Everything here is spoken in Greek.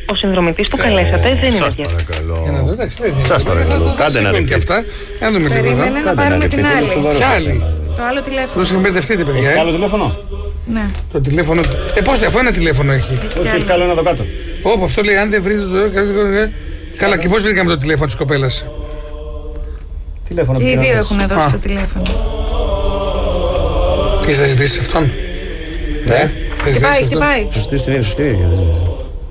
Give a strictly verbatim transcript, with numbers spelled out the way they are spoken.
ο συνδρομητής που καλέσατε δεν είναι Σας πια. παρακαλώ. Για να δω, εντάξει, δεν είναι. Σας παρακαλώ, κάντε ένα και repeat. αυτά. Για να δούμε λίγο εδώ. Περίμενε να Κάντε πάρουμε ένα την repeat, είναι άλλη. σοβαρό. Ποια άλλη? Το άλλο τηλέφωνο. Πώς είχαμε μπερδευτείτε, παιδιά. Έχει ε? άλλο τηλέφωνο? Ναι. Το τηλέφωνο. Ε, πώς αφού ένα τηλέφωνο έχει. Όχι, έχει καλό ένα εδώ κάτω. Όπου αυτό λέει, αν δεν βρείτε το. Καλά, και πώς βρήκαμε το τηλέφωνο της κοπέλας? Τηλέφωνο Και οι δύο επικοινωνίας. έχουν δώσει Α. το τηλέφωνο. Έχεις να ζητήσεις αυτόν? Ναι. Έχεις Χτυπάει, ζητήσεις αυτόν? χτυπάει. Σωστή στην ίδια, σωστή.